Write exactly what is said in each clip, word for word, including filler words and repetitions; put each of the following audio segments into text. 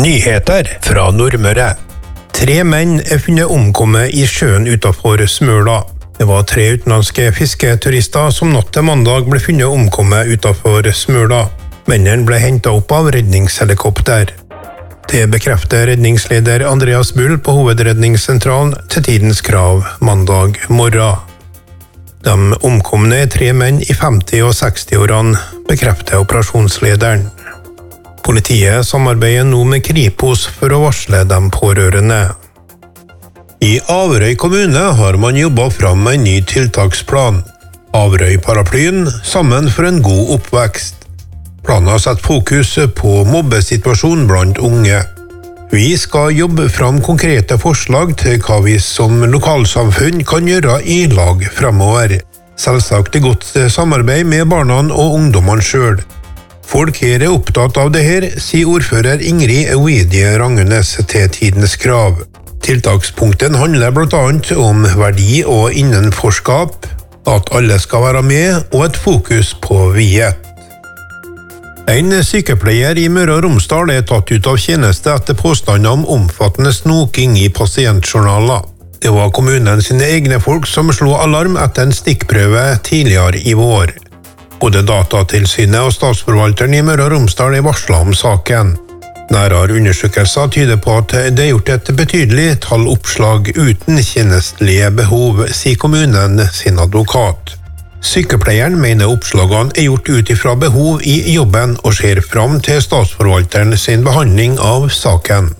Nyheter fra Nordmøre. Tre menn er funnet omkommet i sjøen utenfor Smøla. Det var tre utenlandske fisketurister som natt til mandag ble funnet omkommet utenfor Smøla. Mennene ble hentet opp av redningshelikopter. Det bekrefter redningsleder Andreas Bull på hovedredningssentralen til Tidens Krav mandag morgen. De omkomne er tre menn i femti- og seksti-årene, bekrefter operasjonslederen. Politiet samarbeider nå med Kripos for å varsle de pårørende. I Averøy kommune har man jobbet fram en ny tiltaksplan. Averøy-paraplyen sammen for en god oppvekst. Planen har satt fokus på mobbesituasjonen blant unge. Vi skal jobbe fram konkrete forslag til hva vi som lokalsamfunn kan gjøre i lag fremover. Selvsagt i godt samarbeid med barna og ungdommene selv. Folk her er opptatt av det her, sier ordfører Ingrid Eoidie Rangenes til Tidens Krav. Tiltakspunkten handler blant annet om verdi og innenforskap, at alle skal være med, og et fokus på viet. En sykepleier i Møre og Romsdal er tatt ut av tjeneste etter påstander om omfattende snoking i pasientjournaler. Det var kommunen sine egne folk som slo alarm etter en stikkprøve tidligere i vår. Både Datatilsynet og statsforvalteren i Møre og Romsdal er varslet om saken. Nærere undersøkelser tyder på at det er gjort et betydelig tall oppslag uten tjenestelige behov, sier kommunen sin advokat. Sykepleieren mener oppslagene er gjort ut ifra behov i jobben og ser fram til statsforvalteren sin behandling av saken.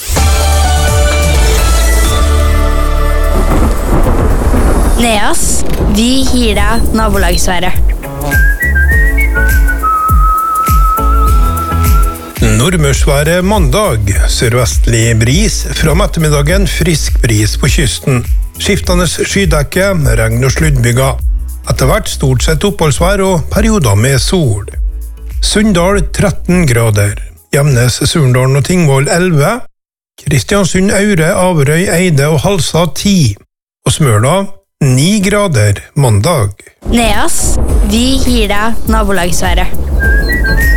Neas, vi gir deg nabolagsværet. Nordmørsværet mandag. Sørvestlig bris, fra ettermiddagen frisk bris på kysten. Skiftende skydekke, regn og sluddbyger. Etter hvert stort sett oppholdsvær og perioder med sol. Sunndal tretten grader. Gjemnes, Surndalen og Tingvoll elleve. Kristiansund, Aure, Averøy, Eide og Halsa ti. Og Smøla ni grader mandag. Neas, vi gir deg nabolagsværet.